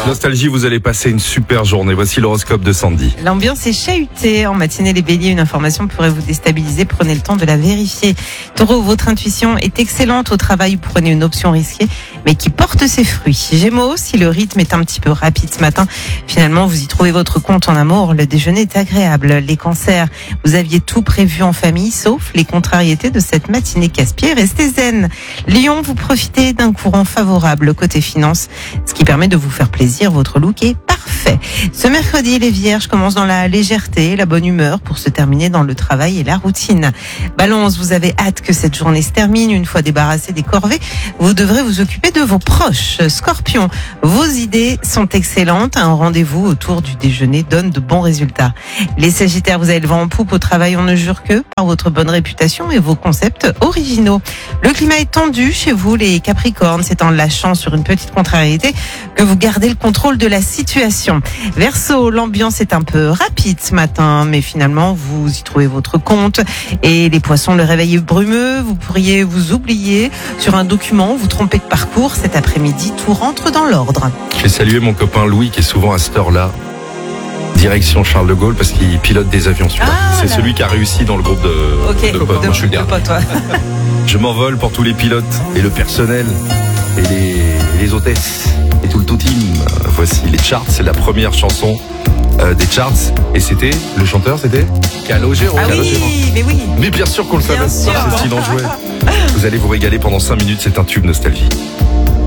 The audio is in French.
Nostalgie, vous allez passer une super journée. Voici l'horoscope de Sandy. L'ambiance est chahutée. En matinée, les béliers, une information pourrait vous déstabiliser. Prenez le temps de la vérifier. Taureau, votre intuition est excellente. Au travail, prenez une option risquée, mais qui porte ses fruits. Gémeaux, si le rythme est un petit peu rapide ce matin, finalement, vous y trouvez votre compte en amour. Le déjeuner est agréable. Les cancers, vous aviez tout prévu en famille, sauf les contrariétés de cette matinée casse-pied. Restez zen. Lion, vous profitez d'un courant favorable côté finance, ce qui permet de vous faire plaisir. Votre look est parfait. Ce mercredi, les vierges commencent dans la légèreté, la bonne humeur pour se terminer dans le travail et la routine. Balance, vous avez hâte que cette journée se termine. Une fois débarrassé des corvées, vous devrez vous occuper de vos proches. Scorpion, vos idées sont excellentes. Un rendez-vous autour du déjeuner donne de bons résultats. Les sagittaires, vous avez le vent en poupe au travail. On ne jure que par votre bonne réputation et vos concepts originaux. Le climat est tendu chez vous, les capricornes. C'est en lâchant sur une petite contrariété que vous gardez le contrôle de la situation. Verseau, l'ambiance est un peu rapide ce matin, mais finalement vous y trouvez votre compte. Et les poissons, le réveil est brumeux. Vous pourriez vous oublier sur un document, vous tromper de parcours. Cet après-midi, tout rentre dans l'ordre. Je vais saluer mon copain Louis qui est souvent à cette heure-là. Direction Charles de Gaulle parce qu'il pilote des avions celui-là. C'est celui qui a réussi dans le groupe de potes. Moi, je suis le dernier. Je m'envole pour tous les pilotes et le personnel et les hôtesses et tout le team. Voici les charts, c'est la première chanson des charts. Et le chanteur c'était Calogero. Ah oui, mais oui. Mais bien sûr qu'on le savait. Bien sûr. C'est ce qu'il en jouait. Vous allez vous régaler pendant 5 minutes, c'est un tube Nostalgie.